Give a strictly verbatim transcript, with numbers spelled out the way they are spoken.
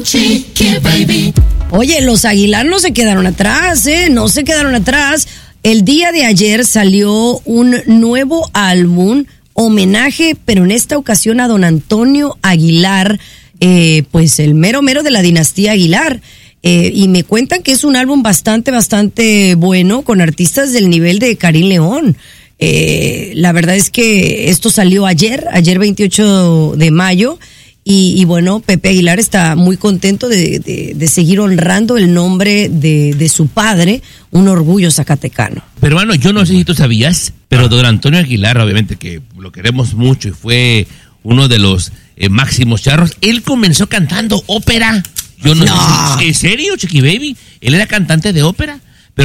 Chiqui Baby. Oye, los Aguilar no se quedaron atrás, ¿eh? No se quedaron atrás. El día de ayer salió un nuevo álbum, homenaje, pero en esta ocasión a don Antonio Aguilar, eh, pues el mero mero de la dinastía Aguilar. Eh, y me cuentan que es un álbum bastante, bastante bueno, con artistas del nivel de Karim León. Eh, la verdad es que esto salió ayer, ayer veintiocho de mayo. Y, y bueno, Pepe Aguilar está muy contento de, de, de seguir honrando el nombre de, de su padre, un orgullo zacatecano. Pero bueno, yo no sé si tú sabías, pero don Antonio Aguilar, obviamente que lo queremos mucho y fue uno de los eh, máximos charros, él comenzó cantando ópera. Yo no, no. sé, ¿en serio, Chiqui Baby? Él era cantante de ópera.